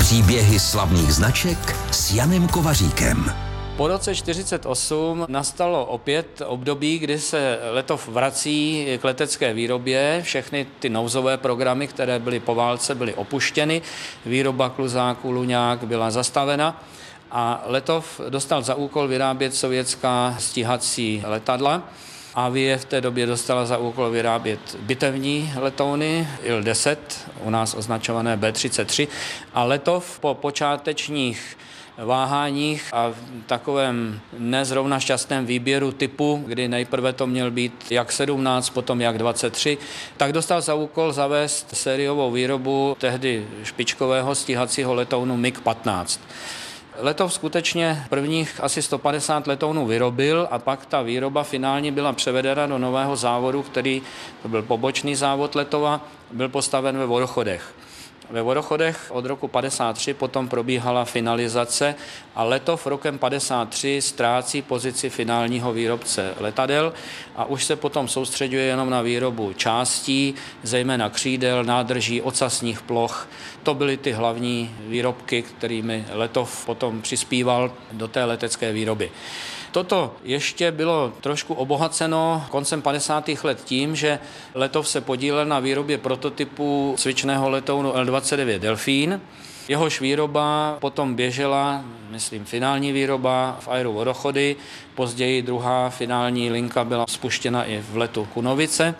Příběhy slavných značek s Janem Kovaříkem. Po roce 1948 nastalo opět období, kdy se Letov vrací k letecké výrobě. Všechny ty nouzové programy, které byly po válce, byly opuštěny. Výroba kluzáků, luňák byla zastavena a Letov dostal za úkol vyrábět sovětská stíhací letadla. Avie v té době dostala za úkol vyrábět bitevní letouny Il-10, u nás označované B-33, a Letov po počátečních váháních a takovém nezrovna šťastném výběru typu, kdy nejprve to měl být jak 17, potom jak 23, tak dostal za úkol zavést sériovou výrobu tehdy špičkového stíhacího letounu MiG-15. Letov skutečně prvních asi 150 letounů vyrobil a pak ta výroba finálně byla převedena do nového závodu, který to byl pobočný závod Letova, byl postaven ve Vodochodech. Ve Vodochodech od roku 53 potom probíhala finalizace a Letov rokem 53 ztrácí pozici finálního výrobce letadel a už se potom soustřeďuje jenom na výrobu částí, zejména křídel, nádrží, ocasních ploch. To byly ty hlavní výrobky, kterými Letov potom přispíval do té letecké výroby. Toto ještě bylo trošku obohaceno koncem 50. let tím, že Letov se podílel na výrobě prototypu cvičného letounu Il-29 Delfín. Jehož výroba potom běžela, myslím, finální výroba v aeru Vodochody, později druhá finální linka byla spuštěna i v letu Kunovice.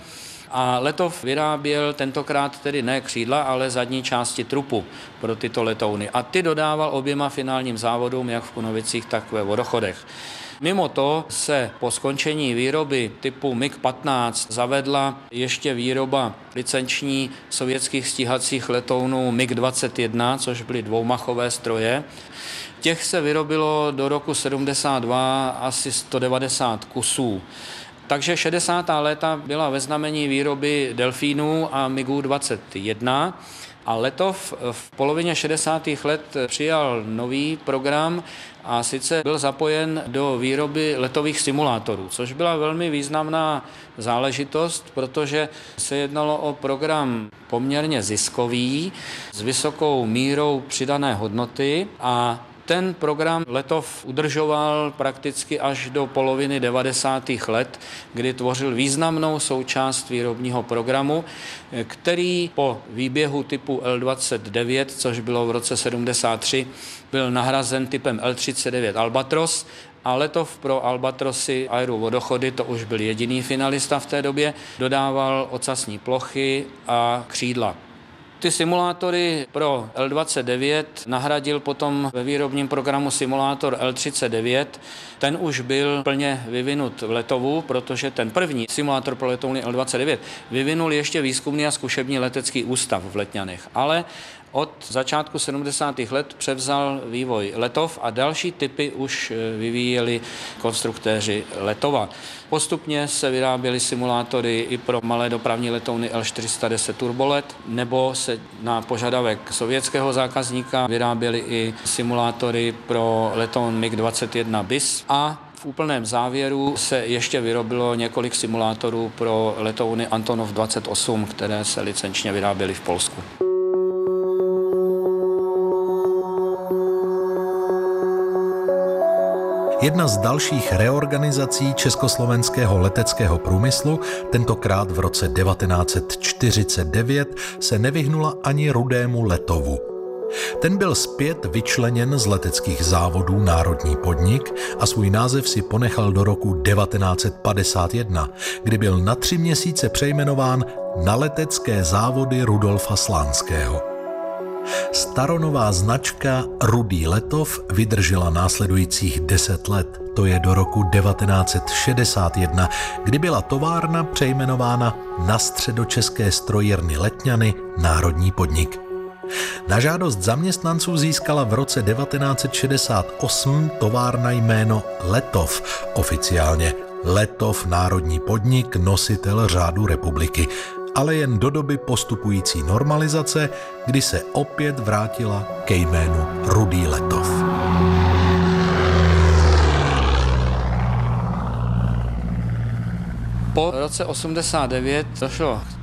A Letov vyráběl tentokrát tedy ne křídla, ale zadní části trupu pro tyto letouny. A ty dodával oběma finálním závodům, jak v Kunovicích, tak ve Vodochodech. Mimo to se po skončení výroby typu MiG-15 zavedla ještě výroba licenční sovětských stíhacích letounů MiG-21, což byly dvoumachové stroje. Těch se vyrobilo do roku 72 asi 190 kusů. Takže 60. léta byla ve znamení výroby Delfínů a MiGů-21 a Letov v polovině 60. let přijal nový program a sice byl zapojen do výroby letových simulátorů, což byla velmi významná záležitost, protože se jednalo o program poměrně ziskový s vysokou mírou přidané hodnoty a ten program Letov udržoval prakticky až do poloviny 90. let, kdy tvořil významnou součást výrobního programu, který po výběhu typu Il-29, což bylo v roce 73, byl nahrazen typem Il-39 Albatros a Letov pro Albatrosy aeru Vodochody, to už byl jediný finalista v té době, dodával ocasní plochy a křídla. Ty simulátory pro Il-29 nahradil potom ve výrobním programu simulátor Il-39. Ten už byl plně vyvinut v Letovu, protože ten první simulátor pro letouny Il-29 vyvinul ještě výzkumný a zkušební letecký ústav v Letňanech. Ale od začátku 70. let převzal vývoj Letov a další typy už vyvíjeli konstruktéři Letova. Postupně se vyráběly simulátory i pro malé dopravní letouny Il-410 Turbolet, nebo se na požadavek sovětského zákazníka vyráběly i simulátory pro letoun MiG-21 BIS a v úplném závěru se ještě vyrobilo několik simulátorů pro letouny Antonov 28, které se licenčně vyráběly v Polsku. Jedna z dalších reorganizací československého leteckého průmyslu, tentokrát v roce 1949, se nevyhnula ani Rudému Letovu. Ten byl zpět vyčleněn z leteckých závodů Národní podnik a svůj název si ponechal do roku 1951, kdy byl na 3 měsíce přejmenován na Letecké závody Rudolfa Slánského. Staronová značka Rudý Letov vydržela následujících 10 let, to je do roku 1961, kdy byla továrna přejmenována na Středočeské strojírny Letňany Národní podnik. Na žádost zaměstnanců získala v roce 1968 továrna jméno Letov, oficiálně Letov Národní podnik, nositel řádu republiky, ale jen do doby postupující normalizace, kdy se opět vrátila ke jménu Rudý Letov. Po roce 89 došlo k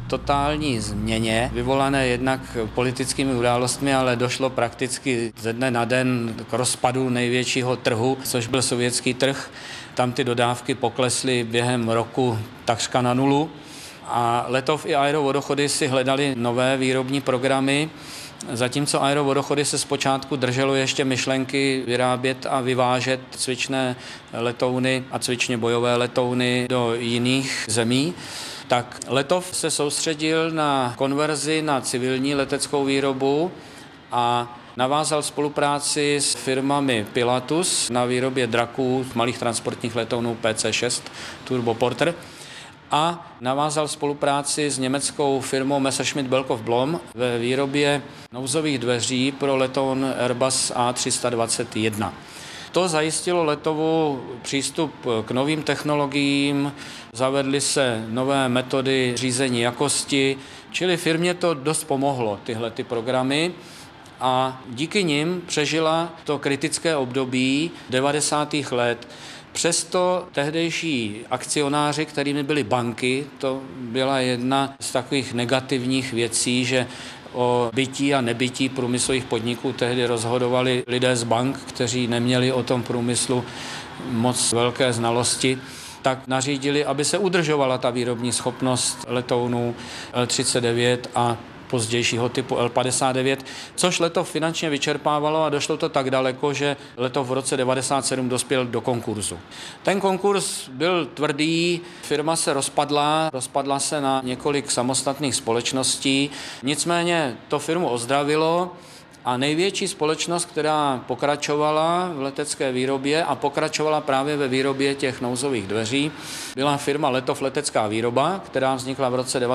totální změně, vyvolané jednak politickými událostmi, ale došlo prakticky ze dne na den k rozpadu největšího trhu, což byl sovětský trh. Tam ty dodávky poklesly během roku takřka na nulu a Letov i Aerovodochody si hledali nové výrobní programy, zatímco Aerovodochody se zpočátku drželo ještě myšlenky vyrábět a vyvážet cvičné letouny a cvičně bojové letouny do jiných zemí, tak Letov se soustředil na konverzi na civilní leteckou výrobu a navázal spolupráci s firmami Pilatus na výrobě draků, malých transportních letounů PC-6 Turboporter a navázal spolupráci s německou firmou Messerschmitt Bellkopf Blohm ve výrobě nouzových dveří pro letoun Airbus A321. To zajistilo Letovu přístup k novým technologiím, zavedly se nové metody řízení jakosti, čili firmě to dost pomohlo, tyhle programy. A díky nim přežila to kritické období 90. let. Přesto tehdejší akcionáři, kterými byly banky, to byla jedna z takových negativních věcí, že o bytí a nebytí průmyslových podniků tehdy rozhodovali lidé z bank, kteří neměli o tom průmyslu moc velké znalosti, tak nařídili, aby se udržovala ta výrobní schopnost letounů L-39 a pozdějšího typu L-59, což Letov finančně vyčerpávalo a došlo to tak daleko, že Letov v roce 1997 dospěl do konkurzu. Ten konkurs byl tvrdý, firma se rozpadla se na několik samostatných společností, nicméně to firmu ozdravilo a největší společnost, která pokračovala v letecké výrobě a pokračovala právě ve výrobě těch nouzových dveří, byla firma Letov letecká výroba, která vznikla v roce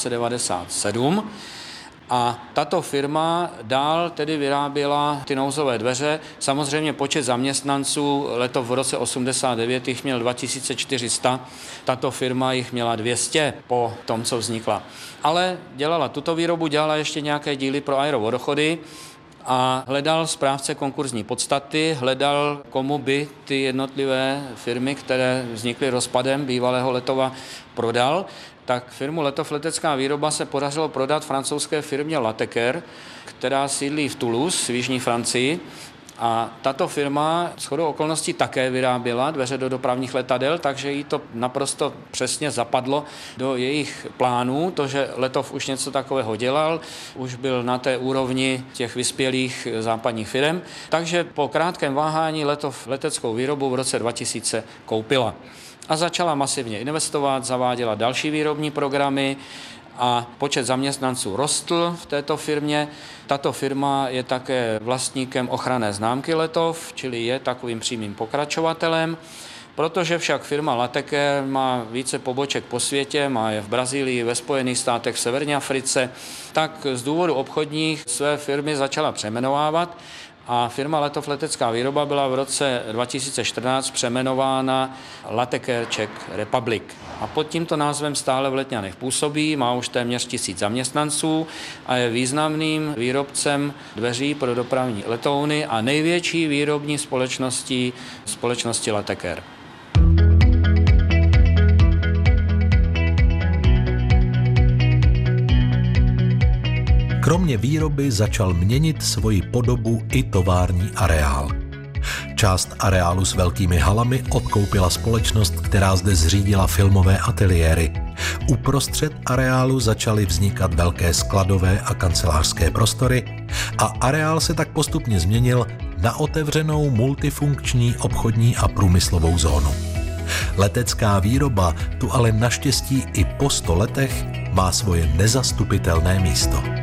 1997. A tato firma dál tedy vyráběla ty nouzové dveře. Samozřejmě počet zaměstnanců Letov v roce 1989 jich měl 2400, tato firma jich měla 200 po tom, co vznikla. Ale dělala tuto výrobu, dělala ještě nějaké díly pro Aerovodochody a hledal správce konkurzní podstaty, hledal, komu by ty jednotlivé firmy, které vznikly rozpadem bývalého Letova, prodal. Tak firmu Letov letecká výroba se podařilo prodat francouzské firmě Lateker, která sídlí v Toulouse v jižní Francii. A tato firma shodou okolností také vyráběla dveře do dopravních letadel, takže jí to naprosto přesně zapadlo do jejich plánů, to, že Letov už něco takového dělal, už byl na té úrovni těch vyspělých západních firem, takže po krátkém váhání Letov leteckou výrobu v roce 2000 koupila. A začala masivně investovat, zaváděla další výrobní programy a počet zaměstnanců rostl v této firmě. Tato firma je také vlastníkem ochranné známky Letov, čili je takovým přímým pokračovatelem. Protože však firma Lateker má více poboček po světě, má je v Brazílii, ve Spojených státech, v Severní Africe, tak z důvodu obchodních své firmy začala přejmenovávat a firma Letov letecká výroba byla v roce 2014 přejmenována Lateker Czech Republic. A pod tímto názvem stále v Letňanech působí, má už téměř 1000 zaměstnanců a je významným výrobcem dveří pro dopravní letouny a největší výrobní společnosti Lateker. Kromě výroby začal měnit svoji podobu i tovární areál. Část areálu s velkými halami odkoupila společnost, která zde zřídila filmové ateliéry. Uprostřed areálu začaly vznikat velké skladové a kancelářské prostory a areál se tak postupně změnil na otevřenou multifunkční obchodní a průmyslovou zónu. Letecká výroba tu ale naštěstí i po 100 letech má svoje nezastupitelné místo.